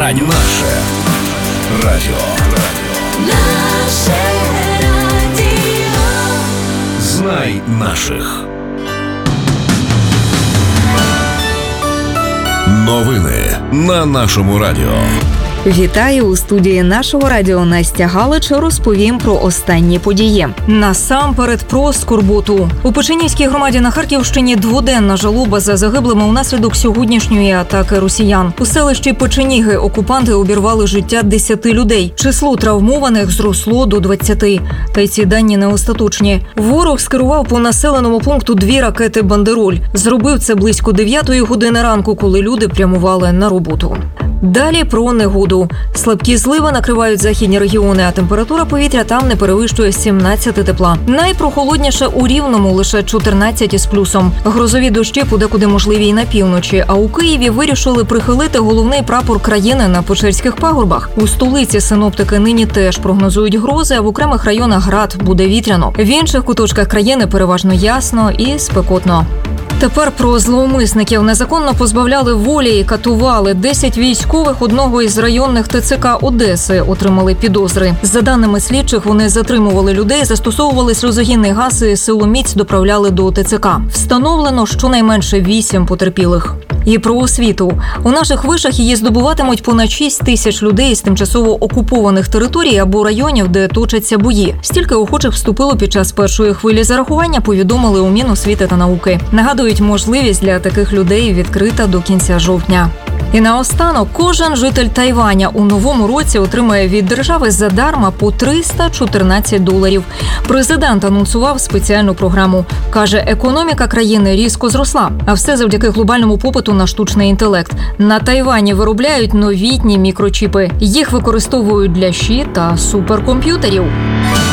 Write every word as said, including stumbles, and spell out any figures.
радіо. Наше радіо. Наше радіо. Знай наших. Новини на нашому радіо. Вітаю! У студії нашого радіо Настя Галич. Розповім про останні події. Насамперед про скорботу. У Печенізькій громаді на Харківщині дводенна жалоба за загиблими внаслідок сьогоднішньої атаки росіян. У селищі Печеніги окупанти обірвали життя десяти людей. Число травмованих зросло до двадцяти. Та й ці дані не остаточні. Ворог скерував по населеному пункту дві ракети «Бандероль». Зробив це близько дев'ятої години ранку, коли люди прямували на роботу. Далі про негоду. Слабкі зливи накривають західні регіони, а температура повітря там не перевищує сімнадцять тепла. Найпрохолодніше у Рівному – лише чотирнадцять із плюсом. Грозові дощі подекуди можливі й на півночі, а у Києві вирішили прихилити головний прапор країни на Печерських пагорбах. У столиці синоптики нині теж прогнозують грози, а в окремих районах град, буде вітряно. В інших куточках країни переважно ясно і спекотно. Тепер про зловмисників. Незаконно позбавляли волі і катували. Десять військових одного із районних ТЦК Одеси отримали підозри. За даними слідчих, вони затримували людей, застосовували сльозогінний газ і силоміць доправляли до ТЦК. Встановлено щонайменше вісім потерпілих. І про освіту. У наших вишах її здобуватимуть понад шість тисяч людей з тимчасово окупованих територій або районів, де точаться бої. Стільки охочих вступило під час першої хвилі зарахування, повідомили у Міносвіти та науки. Нагадують, можливість для таких людей відкрита до кінця жовтня. І наостанок, кожен житель Тайваня у новому році отримає від держави задарма по триста чотирнадцять доларів. Президент анонсував спеціальну програму. Каже, економіка країни різко зросла, а все завдяки глобальному попиту на штучний інтелект. На Тайвані виробляють новітні мікрочіпи. Їх використовують для щі та суперкомп'ютерів.